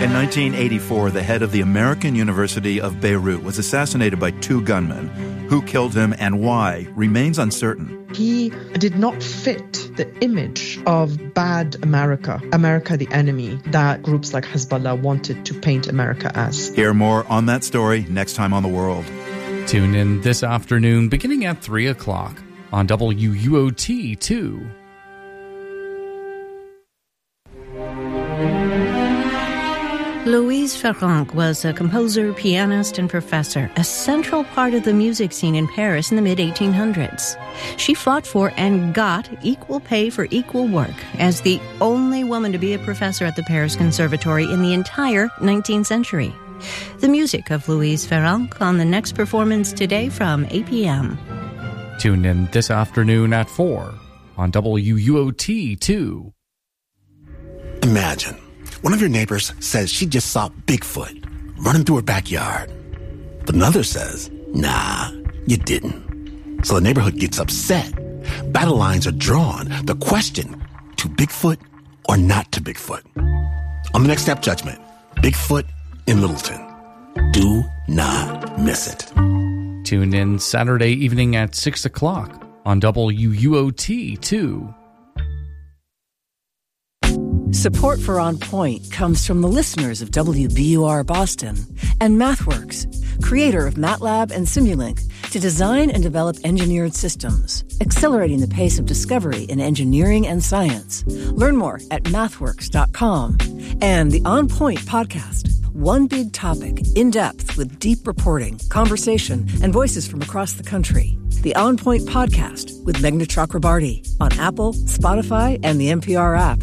In 1984, the head of the American University of Beirut was assassinated by two gunmen. Who killed him and why remains uncertain. He did not fit the image of bad America the enemy, that groups like Hezbollah wanted to paint America as. Hear more on that story next time on The World. Tune in this afternoon beginning at 3 o'clock on WUOT 2. Louise Farrenc was a composer, pianist, and professor, a central part of the music scene in Paris in the mid-1800s. She fought for and got equal pay for equal work as the only woman to be a professor at the Paris Conservatory in the entire 19th century. The music of Louise Farrenc on the next performance today from 8 p.m. Tune in this afternoon at 4 on WUOT 2. Imagine one of your neighbors says she just saw Bigfoot running through her backyard. But another says, nah, you didn't. So the neighborhood gets upset. Battle lines are drawn. The question, to Bigfoot or not to Bigfoot? On the Next Step Judgment, Bigfoot in Littleton. Do not miss it. Tune in Saturday evening at 6 o'clock on WUOT 2. Support for On Point comes from the listeners of WBUR Boston and MathWorks, creator of MATLAB and Simulink, to design and develop engineered systems, accelerating the pace of discovery in engineering and science. Learn more at mathworks.com. And the On Point podcast, one big topic, in depth with deep reporting, conversation, and voices from across the country. The On Point podcast with Meghna Chakrabarty on Apple, Spotify, and the NPR app.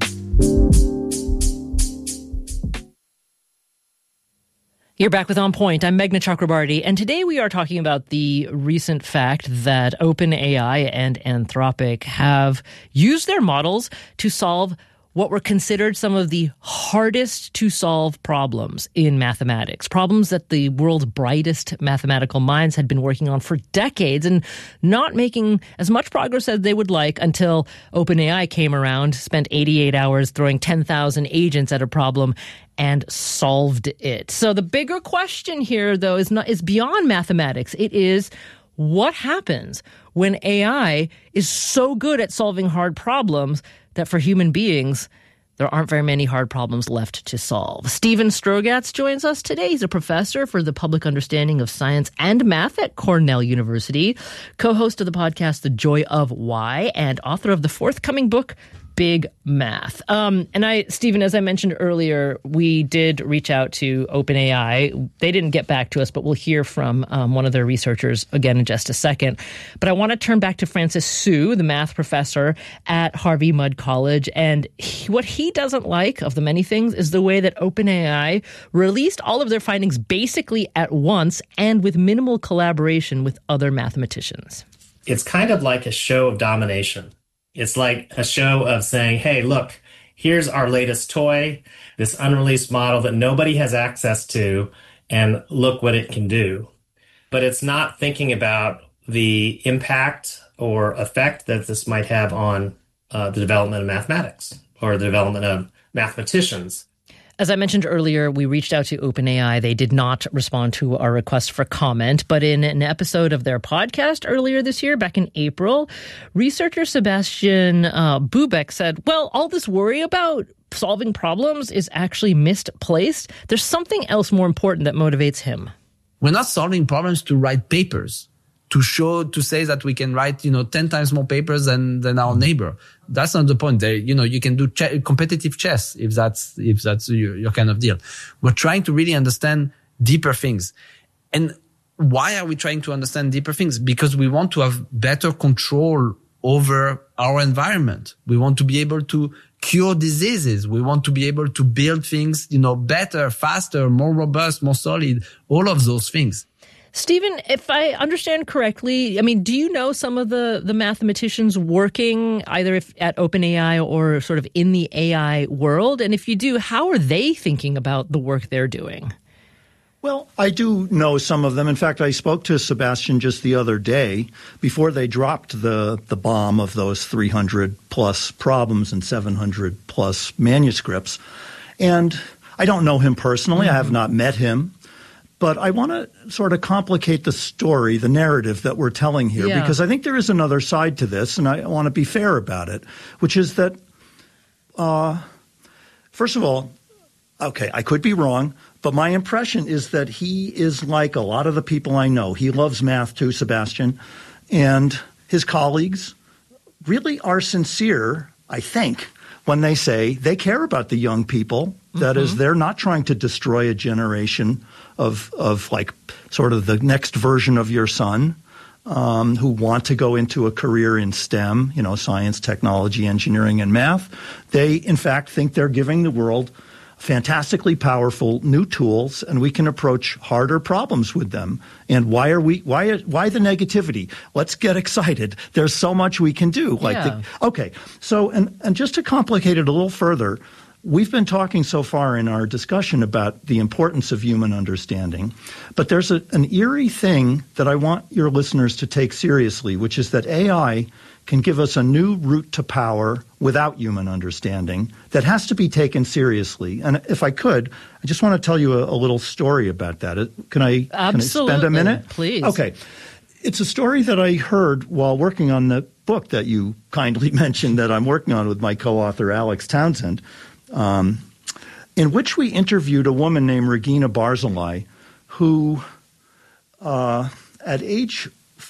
You're back with On Point. I'm Meghna Chakrabarty, and today we are talking about the recent fact that OpenAI and Anthropic have used their models to solve what were considered some of the hardest to solve problems in mathematics, problems that the world's brightest mathematical minds had been working on for decades and not making as much progress as they would like until OpenAI came around, spent 88 hours throwing 10,000 agents at a problem and solved it. So the bigger question here, though, is beyond mathematics. It is, what happens when AI is so good at solving hard problems that for human beings, there aren't very many hard problems left to solve? Stephen Strogatz joins us today. He's a professor for the public understanding of science and math at Cornell University, co-host of the podcast The Joy of Why, and author of the forthcoming book, Big Math. Stephen, as I mentioned earlier, we did reach out to OpenAI. They didn't get back to us, but we'll hear from one of their researchers again in just a second. But I want to turn back to Francis Su, the math professor at Harvey Mudd College. And what he doesn't like of the many things is the way that OpenAI released all of their findings basically at once and with minimal collaboration with other mathematicians. It's kind of like a show of domination. It's like a show of saying, hey, look, here's our latest toy, this unreleased model that nobody has access to, and look what it can do. But it's not thinking about the impact or effect that this might have on the development of mathematics or the development of mathematicians. As I mentioned earlier, we reached out to OpenAI. They did not respond to our request for comment, but in an episode of their podcast earlier this year, back in April, researcher Sebastian Bubeck said, well, all this worry about solving problems is actually misplaced. There's something else more important that motivates him. We're not solving problems to write papers, to say that we can write, 10 times more papers than our neighbor. That's not the point. You can do competitive chess if that's your kind of deal. We're trying to really understand deeper things. And why are we trying to understand deeper things? Because we want to have better control over our environment. We want to be able to cure diseases. We want to be able to build things, better, faster, more robust, more solid, all of those things. Stephen, if I understand correctly, do you know some of the mathematicians working either at OpenAI or sort of in the AI world? And if you do, how are they thinking about the work they're doing? Well, I do know some of them. In fact, I spoke to Sebastian just the other day before they dropped the bomb of those 300-plus problems and 700-plus manuscripts. And I don't know him personally. I have not met him. But I want to sort of complicate the story, the narrative that we're telling here, because I think there is another side to this, and I want to be fair about it, which is that, first of all, okay, I could be wrong, but my impression is that he is like a lot of the people I know. He loves math too, Sebastian, and his colleagues really are sincere, I think, when they say they care about the young people. That is, they're not trying to destroy a generation of like sort of the next version of your son who want to go into a career in STEM, science, technology, engineering, and math. They, in fact, think they're giving the world fantastically powerful new tools, and we can approach harder problems with them. And why the negativity? Let's get excited. There's so much we can do. Okay. So, and just to complicate it a little further, we've been talking so far in our discussion about the importance of human understanding, but there's an eerie thing that I want your listeners to take seriously, which is that AI can give us a new route to power without human understanding that has to be taken seriously. And if I could, I just want to tell you a little story about that. Can I spend a minute? Please. Okay. It's a story that I heard while working on the book that you kindly mentioned that I'm working on with my co-author, Alex Townsend, in which we interviewed a woman named Regina Barzilai, who at age,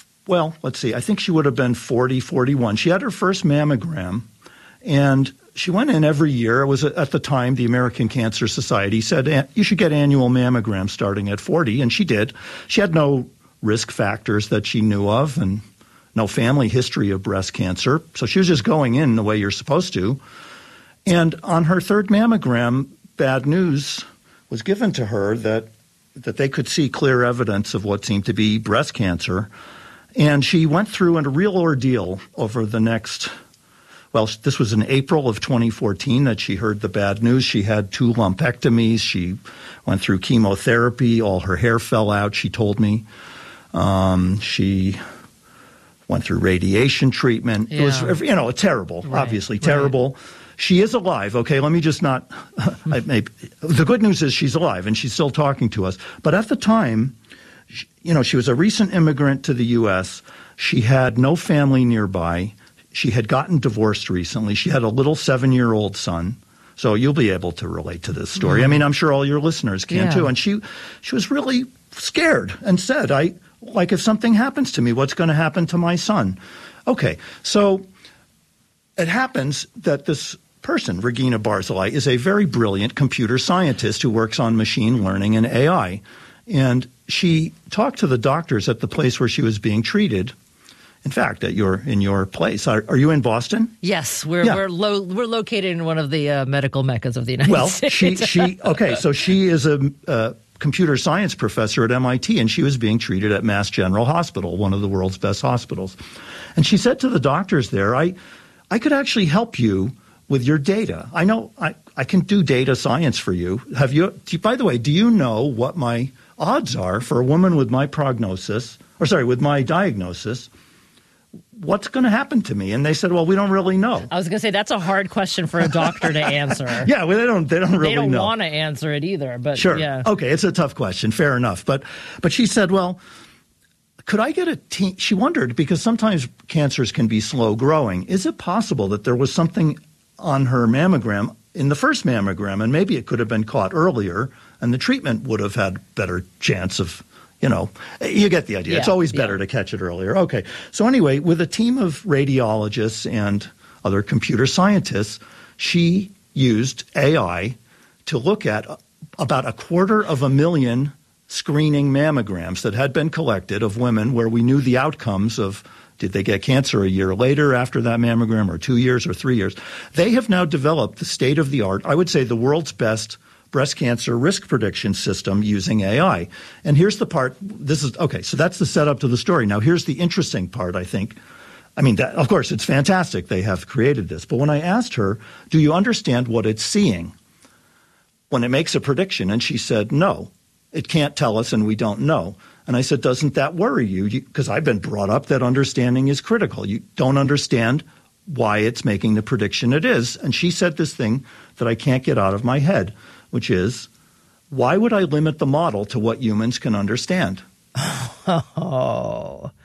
I think she would have been 40, 41. She had her first mammogram, and she went in every year. It was at the time the American Cancer Society said you should get annual mammograms starting at 40, and she did. She had no risk factors that she knew of and no family history of breast cancer, so she was just going in the way you're supposed to. And on her third mammogram, bad news was given to her that they could see clear evidence of what seemed to be breast cancer. And she went through a real ordeal over the next, this was in April of 2014 that she heard the bad news. She had 2 lumpectomies. She went through chemotherapy. All her hair fell out, she told me. She went through radiation treatment. It was, terrible, obviously terrible. Right. She is alive, okay? Let me just not the good news is she's alive, and she's still talking to us. But at the time, she was a recent immigrant to the U.S. She had no family nearby. She had gotten divorced recently. She had a little 7-year-old son. So you'll be able to relate to this story. I mean, I'm sure all your listeners can too. And she was really scared and said, if something happens to me, what's going to happen to my son? Okay, so it happens that this person, Regina Barzilai, is a very brilliant computer scientist who works on machine learning and AI. And she talked to the doctors at the place where she was being treated. In fact, in your place. Are you in Boston? Yes, we're located in one of the medical meccas of the United States. So she is a computer science professor at MIT, and she was being treated at Mass General Hospital, one of the world's best hospitals. And she said to the doctors there, I could actually help you with your data. I know I can do data science for you. By the way, do you know what my odds are for a woman with my with my diagnosis? What's going to happen to me? And they said, well, we don't really know. I was going to say, that's a hard question for a doctor to answer. Yeah, well, they don't really know. They don't want to answer it either. But sure. Yeah. Okay, it's a tough question. Fair enough. But she said, well, could I get a team? She wondered, because sometimes cancers can be slow growing. Is it possible that there was something on her mammogram, in the first mammogram, and maybe it could have been caught earlier, and the treatment would have had better chance of, you get the idea. Yeah, it's always better to catch it earlier. Okay. So anyway, with a team of radiologists and other computer scientists, she used AI to look at about 250,000 screening mammograms that had been collected of women where we knew the outcomes of did they get cancer a year later after that mammogram, or 2 years or 3 years. They have now developed the state-of-the-art, I would say the world's best breast cancer risk prediction system using AI. And here's the part, so that's the setup to the story. Now here's the interesting part, I think. I mean, of course, it's fantastic they have created this. But when I asked her, do you understand what it's seeing when it makes a prediction? And she said, no, it can't tell us and we don't know. And I said, doesn't that worry you? Because I've been brought up that understanding is critical. You don't understand why it's making the prediction it is. And she said this thing that I can't get out of my head. which is, why would I limit the model to what humans can understand? Oh,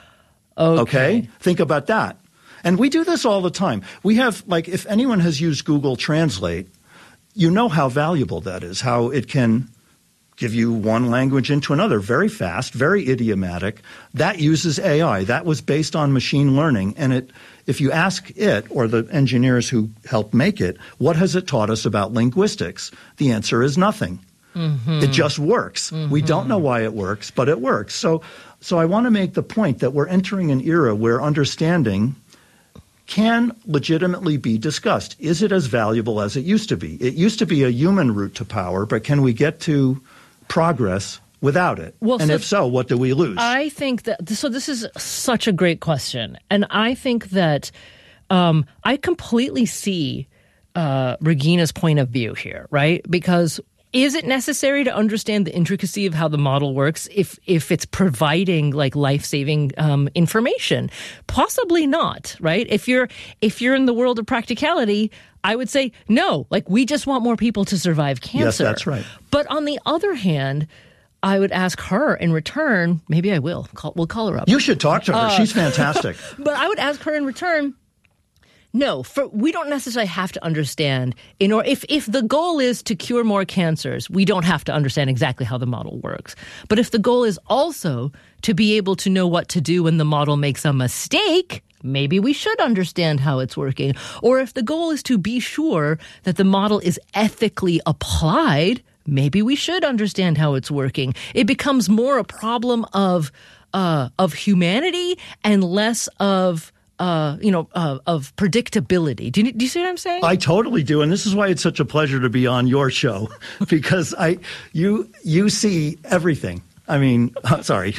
okay. Think about that. And we do this all the time. We have, like, if anyone has used Google Translate, you know how valuable that is, how it can give you one language into another very fast, very idiomatic. That uses AI. That was based on machine learning. And if you ask it or the engineers who helped make it, what has it taught us about linguistics? The answer is nothing. Mm-hmm. It just works. Mm-hmm. We don't know why it works, but it works. So I want to make the point that we're entering an era where understanding can legitimately be discussed. Is it as valuable as it used to be? It used to be a human route to power, but can we get to progress without it? Well, and if so, what do we lose? I think that – so this is such a great question. And I think that I completely see Regina's point of view here, right? Because is it necessary to understand the intricacy of how the model works if it's providing like life-saving information? Possibly not, right? If you're in the world of practicality, I would say no. Like, we just want more people to survive cancer. Yes, that's right. But on the other hand, I would ask her in return. Maybe I will. We'll call her up. You should talk to her. She's fantastic. But I would ask her in return. No, we don't necessarily have to understand. If the goal is to cure more cancers, we don't have to understand exactly how the model works. But if the goal is also to be able to know what to do when the model makes a mistake, maybe we should understand how it's working. Or if the goal is to be sure that the model is ethically applied, maybe we should understand how it's working. It becomes more a problem of humanity and less of predictability. Do you see what I'm saying? I totally do, and this is why it's such a pleasure to be on your show, because you see everything. I mean, sorry.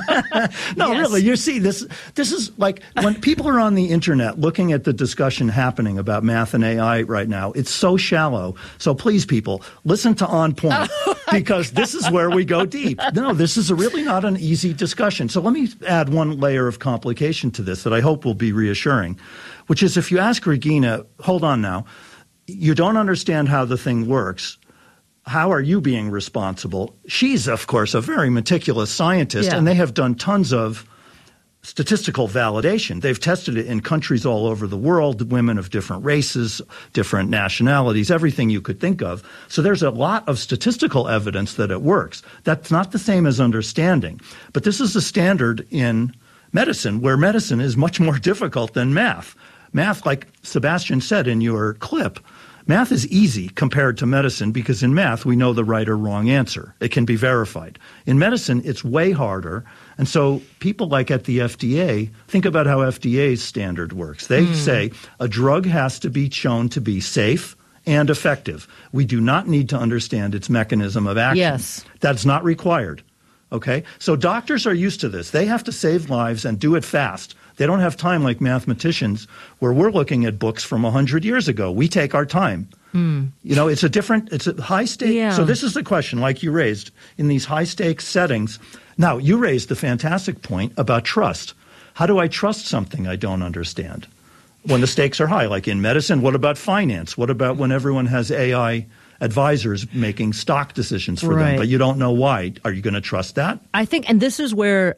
No, yes. Really, you see this is like when people are on the internet looking at the discussion happening about math and AI right now, it's so shallow. So please, people, listen to On Point, because this is where we go deep. No, this is really not an easy discussion. So let me add one layer of complication to this that I hope will be reassuring, which is if you ask Regina, hold on now, you don't understand how the thing works. How are you being responsible? She's, of course, a very meticulous scientist, and they have done tons of statistical validation. They've tested it in countries all over the world, women of different races, different nationalities, everything you could think of. So there's a lot of statistical evidence that it works. That's not the same as understanding. But this is a standard in medicine, where medicine is much more difficult than math. Math, like Sebastian said in your clip, math is easy compared to medicine because in math we know the right or wrong answer. It can be verified. In medicine, it's way harder. And so people like at the FDA, think about how FDA's standard works. They say a drug has to be shown to be safe and effective. We do not need to understand its mechanism of action. Yes. That's not required. Okay? So doctors are used to this. They have to save lives and do it fast. They don't have time like mathematicians, where we're looking at books from 100 years ago. We take our time. You know, it's a high stake. Yeah. So this is the question, like you raised, in these high stakes settings. Now, you raised the fantastic point about trust. How do I trust something I don't understand when the stakes are high? Like in medicine, what about finance? What about when everyone has AI advisors making stock decisions for them, but you don't know why? Are you going to trust that? I think, and this is where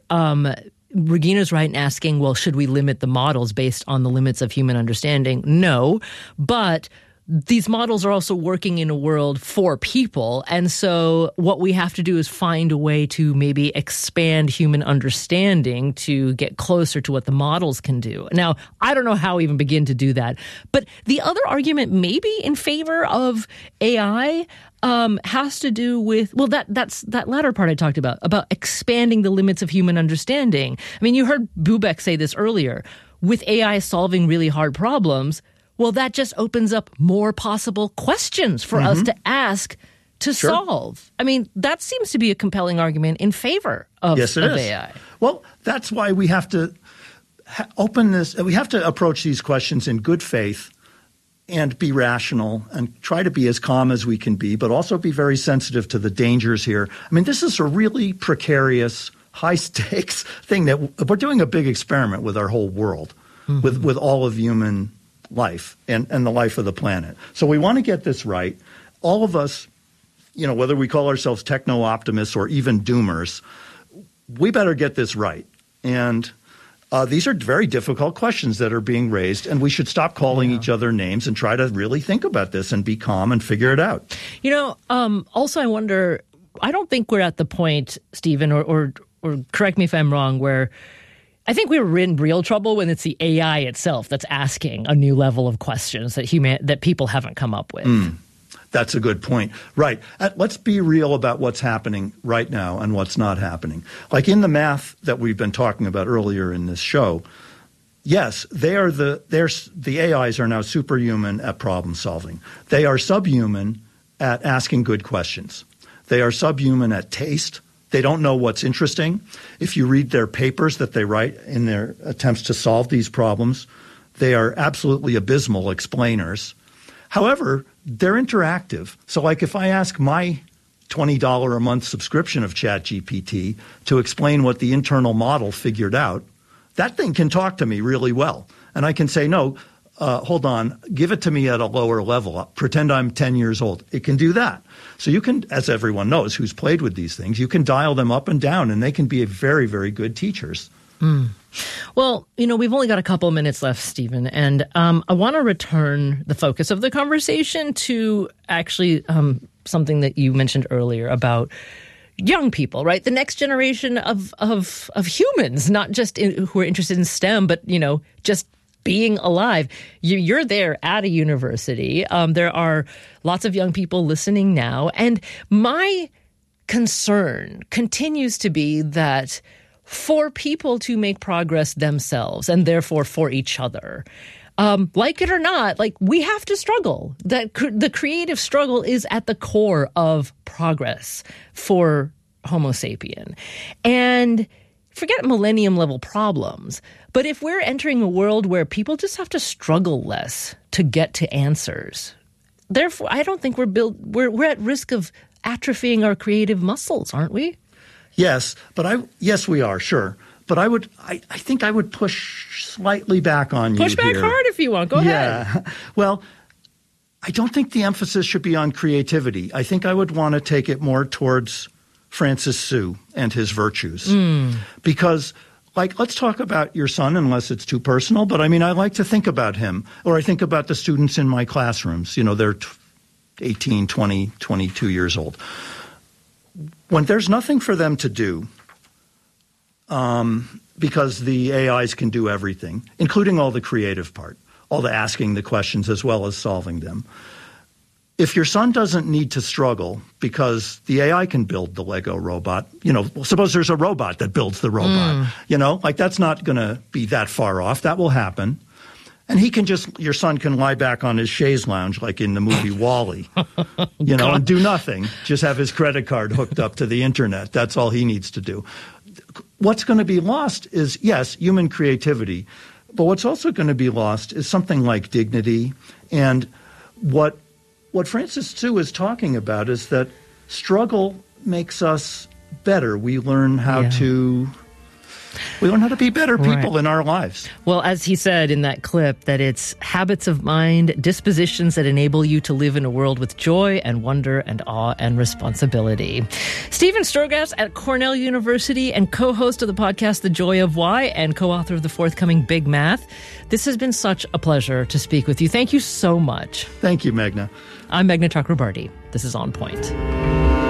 Regina's right in asking, well, should we limit the models based on the limits of human understanding? No, but these models are also working in a world for people. And so what we have to do is find a way to maybe expand human understanding to get closer to what the models can do. Now, I don't know how we even begin to do that. But the other argument maybe in favor of AI has to do with, well, that's that latter part I talked about expanding the limits of human understanding. I mean, you heard Bubeck say this earlier. With AI solving really hard problems, well, that just opens up more possible questions for us to ask to solve. I mean, that seems to be a compelling argument in favor of AI. Well, that's why we have to open this. We have to approach these questions in good faith and be rational and try to be as calm as we can be, but also be very sensitive to the dangers here. I mean, this is a really precarious, high-stakes thing that we're doing a big experiment with our whole world, with all of human life and the life of the planet. So we want to get this right. All of us whether we call ourselves techno-optimists or even doomers, we better get this right. And these are very difficult questions that are being raised, and we should stop calling each other names and try to really think about this and be calm and figure it out. Also I wonder, I don't think we're at the point, Stephen, or correct me if I'm wrong, where I think we were in real trouble when it's the AI itself that's asking a new level of questions that people haven't come up with. That's a good point. Right. Let's be real about what's happening right now and what's not happening. Like in the math that we've been talking about earlier in this show, yes, the AIs are now superhuman at problem solving. They are subhuman at asking good questions. They are subhuman at taste. They don't know what's interesting. If you read their papers that they write in their attempts to solve these problems, they are absolutely abysmal explainers. However, they're interactive. So like if I ask my $20 a month subscription of ChatGPT to explain what the internal model figured out, that thing can talk to me really well. And I can say, no, hold on, give it to me at a lower level. Pretend I'm 10 years old. It can do that. So you can, as everyone knows who's played with these things, you can dial them up and down, and they can be very, very good teachers. Well, we've only got a couple of minutes left, Stephen, and I want to return the focus of the conversation to actually something that you mentioned earlier about young people, right? The next generation of humans, not just who are interested in STEM, but, just being alive. You're there at a university. There are lots of young people listening now. And my concern continues to be that for people to make progress themselves and therefore for each other, like it or not, we have to struggle. That the creative struggle is at the core of progress for Homo sapien. And forget millennium level problems. But if we're entering a world where people just have to struggle less to get to answers, therefore, I don't think we're at risk of atrophying our creative muscles, aren't we? Yes, yes, we are, sure. But I think I would push slightly back on you. Push back here. hard if you want. Go ahead. Well, I don't think the emphasis should be on creativity. I think I would want to take it more towards Francis Su and his virtues. Because, let's talk about your son, unless it's too personal. But, I like to think about him. Or I think about the students in my classrooms. They're 18, 20, 22 years old. When there's nothing for them to do, because the AIs can do everything, including all the creative part, all the asking the questions as well as solving them. If your son doesn't need to struggle because the AI can build the Lego robot, suppose there's a robot that builds the robot, that's not going to be that far off. That will happen. And your son can lie back on his chaise lounge like in the movie WALL-E, and do nothing. Just have his credit card hooked up to the internet. That's all he needs to do. What's going to be lost is, yes, human creativity. But what's also going to be lost is something like dignity. And what Francis Su is talking about is that struggle makes us better. We learn how to be better people in our lives. Well, as he said in that clip, that it's habits of mind, dispositions that enable you to live in a world with joy and wonder and awe and responsibility. Stephen Strogatz at Cornell University and co-host of the podcast The Joy of Why and co-author of the forthcoming Big Math. This has been such a pleasure to speak with you. Thank you so much. Thank you, Meghna. I'm Meghna Chakrabarty. This is On Point.